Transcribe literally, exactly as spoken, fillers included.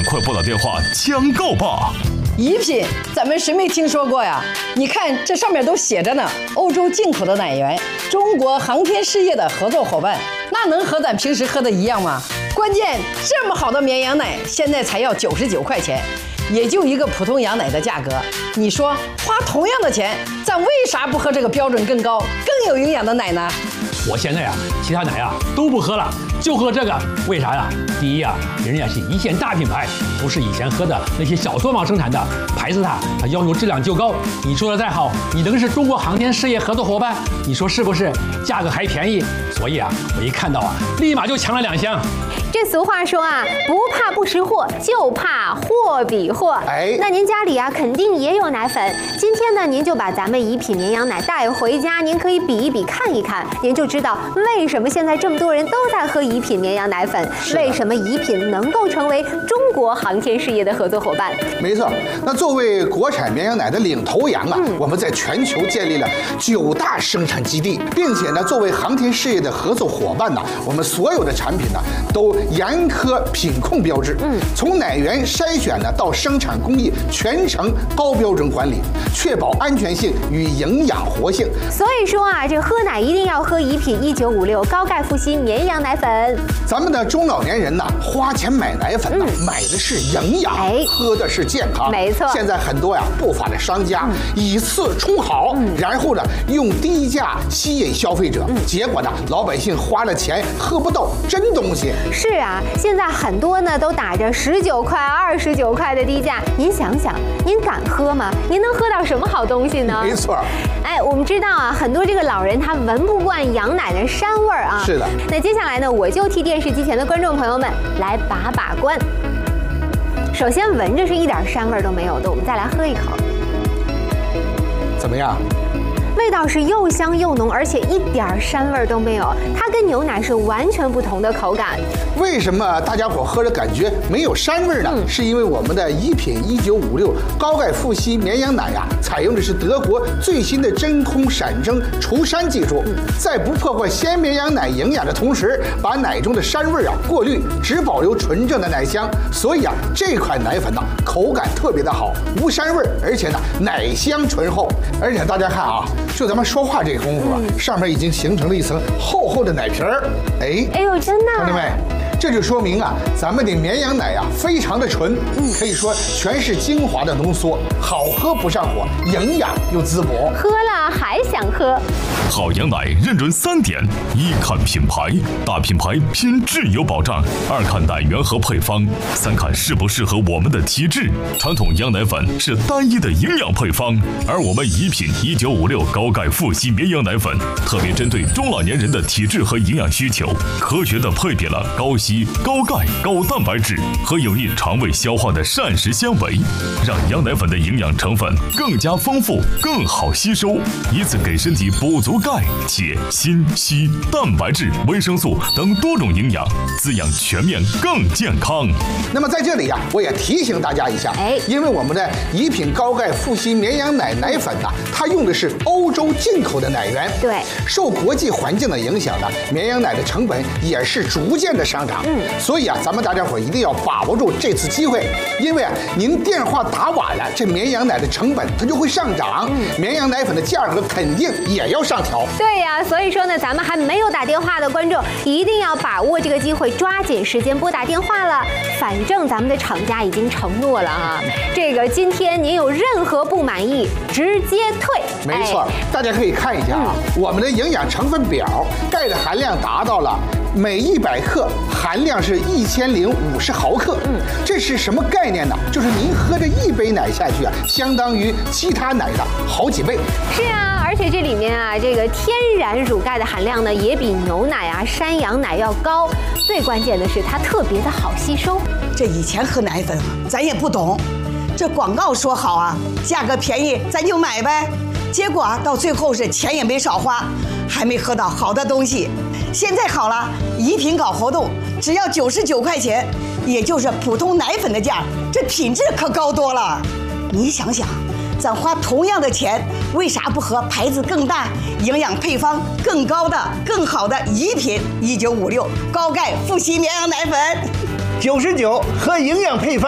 快拨打电话抢购吧！ 宜品，咱们谁没听说过呀？你看这上面都写着呢，欧洲进口的奶源，中国航天事业的合作伙伴，那能和咱平时喝的一样吗？关键这么好的绵羊奶，现在才要九十九块钱，也就一个普通羊奶的价格。你说花同样的钱，咱为啥不喝这个标准更高、更有营养的奶呢？ 我现在啊，其他奶啊都不喝了，就喝这个。为啥呀？第一啊，人家是一线大品牌，不是以前喝的那些小作坊生产的，牌子大，它要求质量就高。你说的再好，你能是中国航天事业合作伙伴？你说是不是？价格还便宜，所以啊，我一看到啊，立马就抢了两箱。 这俗话说啊，不怕不识货，就怕货比货。 哎， 那您家里啊，肯定也有奶粉。今天呢，您就把咱们宜品绵羊奶带回家，您可以比一比，看一看，您就知道为什么现在这么多人都在喝宜品绵羊奶粉，为什么宜品能够成为中国航天事业的合作伙伴。 没错，那作为国产绵羊奶的领头羊啊，嗯、我们在全球建立了九大生产基地，并且呢，作为航天事业的合作伙伴呢，我们所有的产品呢都严苛品控标志，嗯，从奶源筛选呢到生产工艺全程高标准管理，确保安全性与营养活性。 所以说啊，这喝奶一定要喝宜品一九五六高钙复硒绵羊奶粉。 咱们的中老年人呢，花钱买奶粉呢，嗯、买的是营养，哎，喝的是健康。 没错。现在很多呀不法的商家、嗯、以次充好，嗯、然后呢用低价吸引消费者，嗯、结果呢老百姓花了钱喝不到真东西。 是啊，现在很多呢都打着十九块、二十九块的低价，您想想，您敢喝吗？您能喝到什么好东西呢？ 没错。 哎，我们知道啊，很多这个老人他闻不惯羊奶的膻味儿啊。 是的。 那接下来呢，我就替电视机前的观众朋友们来把把关。首先闻着是一点膻味都没有的，我们再来喝一口。 怎么样？ 味道是又香又浓，而且一点膻味都没有，它跟牛奶是完全不同的口感。 为什么大家伙喝着感觉没有膻味呢？嗯、是因为我们的宜品一九五六高钙复硒绵羊奶呀、啊，采用的是德国最新的真空闪蒸除膻技术，嗯、在不破坏鲜绵羊奶营养的同时，把奶中的膻味啊过滤，只保留纯正的奶香。所以啊，这款奶粉呢、啊，口感特别的好，无膻味，而且呢奶香醇厚。而且大家看啊。就咱们说话这个功夫啊，嗯、上面已经形成了一层厚厚的奶皮儿。哎， 哎呦，真的！ 同志们，这就说明啊，咱们的绵羊奶啊，非常的纯，嗯、可以说全是精华的浓缩，好喝不上火，营养又滋补。 喝了还想喝。 好羊奶认准三点：一看品牌，大品牌拼质有保障；二看奶源和配方；三看适不适合我们的体质。传统羊奶粉是单一的营养配方，而我们宜品一九五六高钙复硒绵羊奶粉特别针对中老年人的体质和营养需求，科学的配比了高硒、高钙、高蛋白质和有益肠胃消化的膳食纤维，让羊奶粉的营养成分更加丰富、更好吸收，以此给身体补足钙、铁、锌、硒、蛋白质、维生素等多种营养，滋养全面更健康。 那么在这里呀、啊，我也提醒大家一下，哎，因为我们的宜品高钙复硒绵羊奶奶粉呐、啊，它用的是欧洲进口的奶源， 对， 受国际环境的影响呢，绵羊奶的成本也是逐渐的上涨。嗯，所以啊，咱们大家伙一定要把握住这次机会，因为啊，您电话打晚了，这绵羊奶的成本它就会上涨，嗯、绵羊奶粉的价格肯定也要上调。 对呀、啊，所以说呢，咱们还没有打电话的观众一定要把握这个机会，抓紧时间拨打电话了。反正咱们的厂家已经承诺了啊，这个今天您有任何不满意，直接退。 没错，哎、大家可以看一下啊，嗯、我们的营养成分表，钙的含量达到了每一百克含量是一千零五十毫克。嗯，这是什么概念呢？就是您喝这一杯奶下去啊，相当于其他奶的好几倍。 是啊，而且这里面啊，这个天然乳钙的含量呢，也比牛奶啊、山羊奶要高。最关键的是，它特别的好吸收。 这以前喝奶粉，咱也不懂，这广告说好啊，价格便宜，咱就买呗。结果啊，到最后是钱也没少花，还没喝到好的东西。现在好了，宜品搞活动，只要九十九块钱，也就是普通奶粉的价，这品质可高多了。你想想，咱花同样的钱，为啥不喝牌子更大、营养配方更高的、更好的宜品一九五六高钙复硒绵羊奶粉？ 九十九和营养配方。